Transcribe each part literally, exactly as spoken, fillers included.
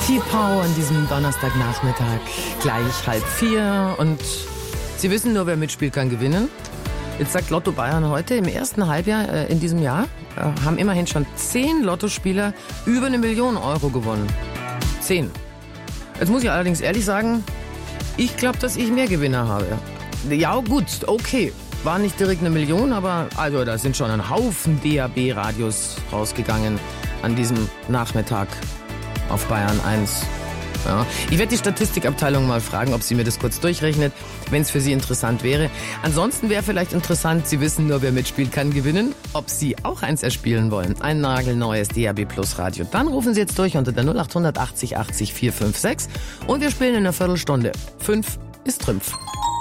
T-Pow an diesem Donnerstagnachmittag, gleich halb vier. Und Sie wissen nur, wer mitspielt, kann gewinnen. Jetzt sagt Lotto Bayern heute, im ersten Halbjahr äh, in diesem Jahr äh, haben immerhin schon zehn Lottospieler über eine Million Euro gewonnen. Zehn. Jetzt muss ich allerdings ehrlich sagen, ich glaube, dass ich mehr Gewinner habe. Ja gut, okay. War nicht direkt eine Million, aber also da sind schon ein Haufen D A B-Radios rausgegangen an diesem Nachmittag auf Bayern eins. Ja. Ich werde die Statistikabteilung mal fragen, ob sie mir das kurz durchrechnet, wenn es für Sie interessant wäre. Ansonsten wäre vielleicht interessant, Sie wissen nur, wer mitspielt, kann gewinnen, ob Sie auch eins erspielen wollen. Ein nagelneues D A B Plus Radio. Dann rufen Sie jetzt durch unter der null acht achtzig achtzig vier fünf sechs und wir spielen in einer Viertelstunde. Fünf ist Trümpf.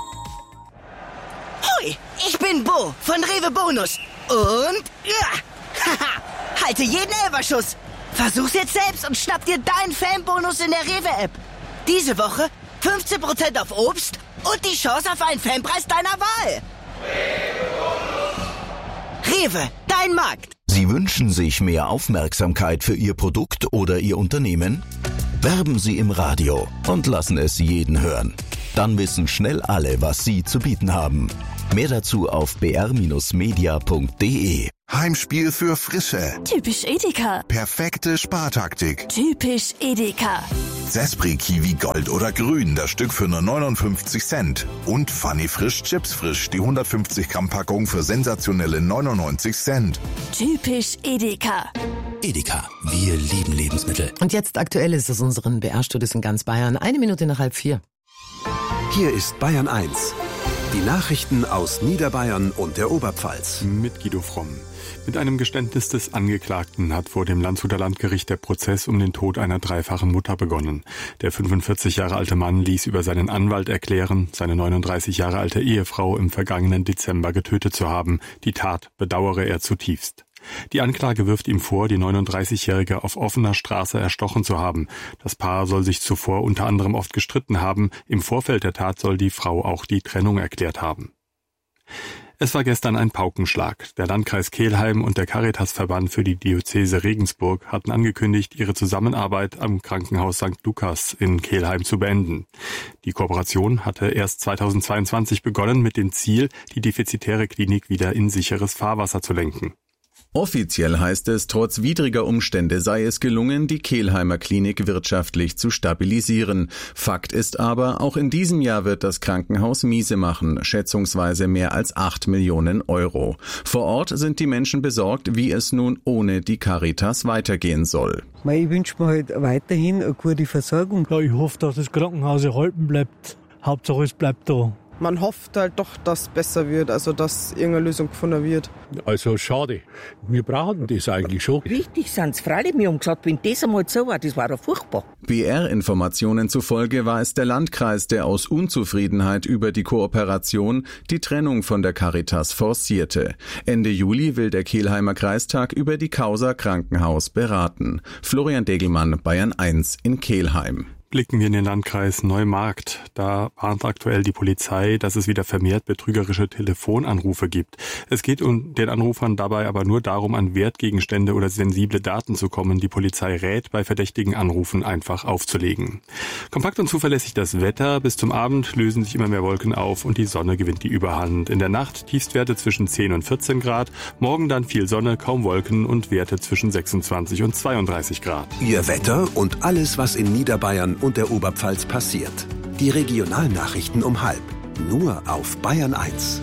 Hoi, ich bin Bo von Rewe Bonus. Und ja, haha, halte jeden Elferschuss. Versuch's jetzt selbst und schnapp dir deinen Fanbonus in der Rewe-App. Diese Woche fünfzehn Prozent auf Obst und die Chance auf einen Fanpreis deiner Wahl. Rewe, dein Markt. Sie wünschen sich mehr Aufmerksamkeit für Ihr Produkt oder Ihr Unternehmen? Werben Sie im Radio und lassen es jeden hören. Dann wissen schnell alle, was Sie zu bieten haben. Mehr dazu auf b r media punkt d e. Heimspiel für Frische. Typisch Edeka. Perfekte Spartaktik. Typisch Edeka. Sespri Kiwi Gold oder Grün, das Stück für nur neunundfünfzig Cent. Und Funny Frisch Chips Frisch, die hundertfünfzig Gramm Packung für sensationelle neunundneunzig Cent. Typisch Edeka. Edeka, wir lieben Lebensmittel. Und jetzt aktuell ist es unseren B R-Studios in ganz Bayern. Eine Minute nach halb vier. Hier ist Bayern eins. Die Nachrichten aus Niederbayern und der Oberpfalz. Mit Guido Fromm. Mit einem Geständnis des Angeklagten hat vor dem Landshuter Landgericht der Prozess um den Tod einer dreifachen Mutter begonnen. Der fünfundvierzig Jahre alte Mann ließ über seinen Anwalt erklären, seine neununddreißig Jahre alte Ehefrau im vergangenen Dezember getötet zu haben. Die Tat bedauere er zutiefst. Die Anklage wirft ihm vor, die neununddreißigjährige auf offener Straße erstochen zu haben. Das Paar soll sich zuvor unter anderem oft gestritten haben. Im Vorfeld der Tat soll die Frau auch die Trennung erklärt haben. Es war gestern ein Paukenschlag. Der Landkreis Kelheim und der Caritasverband für die Diözese Regensburg hatten angekündigt, ihre Zusammenarbeit am Krankenhaus Sankt Lukas in Kelheim zu beenden. Die Kooperation hatte erst zweitausendzweiundzwanzig begonnen mit dem Ziel, die defizitäre Klinik wieder in sicheres Fahrwasser zu lenken. Offiziell heißt es, trotz widriger Umstände sei es gelungen, die Kelheimer Klinik wirtschaftlich zu stabilisieren. Fakt ist aber, auch in diesem Jahr wird das Krankenhaus miese machen, schätzungsweise mehr als acht Millionen Euro. Vor Ort sind die Menschen besorgt, wie es nun ohne die Caritas weitergehen soll. Ich wünsche mir halt weiterhin eine gute Versorgung. Ja, ich hoffe, dass das Krankenhaus erhalten bleibt. Hauptsache es bleibt da. Man hofft halt doch, dass es besser wird, also dass irgendeine Lösung gefunden wird. Also schade. Wir brauchen das eigentlich schon. Richtig sind's freilich. Wir haben gesagt, wenn das einmal so war, das war ja furchtbar. B R-Informationen zufolge war es der Landkreis, der aus Unzufriedenheit über die Kooperation die Trennung von der Caritas forcierte. Ende Juli will der Kelheimer Kreistag über die Causa Krankenhaus beraten. Florian Degelmann, Bayern eins in Kelheim. Blicken wir in den Landkreis Neumarkt. Da warnt aktuell die Polizei, dass es wieder vermehrt betrügerische Telefonanrufe gibt. Es geht um den Anrufern dabei aber nur darum, an Wertgegenstände oder sensible Daten zu kommen. Die Polizei rät, bei verdächtigen Anrufen einfach aufzulegen. Kompakt und zuverlässig das Wetter. Bis zum Abend lösen sich immer mehr Wolken auf und die Sonne gewinnt die Überhand. In der Nacht Tiefstwerte zwischen zehn und vierzehn Grad. Morgen dann viel Sonne, kaum Wolken und Werte zwischen sechsundzwanzig und zweiunddreißig Grad. Ihr Wetter und alles, was in Niederbayern und der Oberpfalz passiert. Die Regionalnachrichten um halb. Nur auf Bayern eins.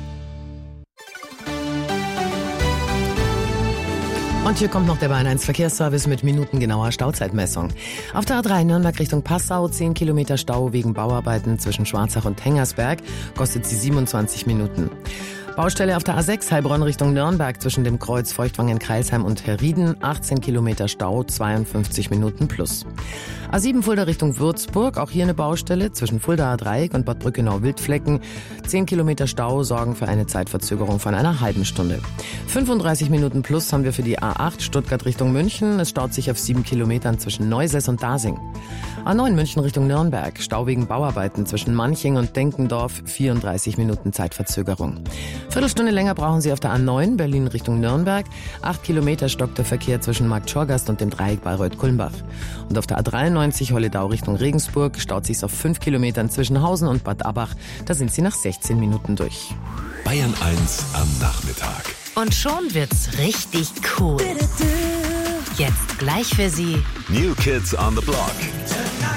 Und hier kommt noch der Bayern eins Verkehrsservice mit minutengenauer Stauzeitmessung. Auf der A drei Nürnberg Richtung Passau zehn Kilometer Stau wegen Bauarbeiten zwischen Schwarzach und Hengersberg, kostet sie siebenundzwanzig Minuten. Baustelle auf der A sechs Heilbronn Richtung Nürnberg zwischen dem Kreuz Feuchtwangen-Kreilsheim und Herrieden, achtzehn Kilometer Stau, zweiundfünfzig Minuten plus. A sieben Fulda Richtung Würzburg, auch hier eine Baustelle zwischen Fuldaer Dreieck und Bad Brückenau-Wildflecken. zehn Kilometer Stau sorgen für eine Zeitverzögerung von einer halben Stunde. fünfunddreißig Minuten plus haben wir für die A acht Stuttgart Richtung München. Es staut sich auf sieben Kilometern zwischen Neusäß und Dasing. A neun München Richtung Nürnberg, Stau wegen Bauarbeiten zwischen Manching und Denkendorf, vierunddreißig Minuten Zeitverzögerung. Viertelstunde länger brauchen Sie auf der A neun Berlin Richtung Nürnberg. acht Kilometer stockt der Verkehr zwischen Markt Schorgast und dem Dreieck Bayreuth-Kulmbach. Und auf der A dreiundneunzig neunundneunzig Holledau Richtung Regensburg staut sich's auf fünf Kilometern zwischen Hausen und Bad Abbach. Da sind Sie nach sechzehn Minuten durch. Bayern eins am Nachmittag. Und schon wird's richtig cool. Jetzt gleich für Sie New Kids on the Block.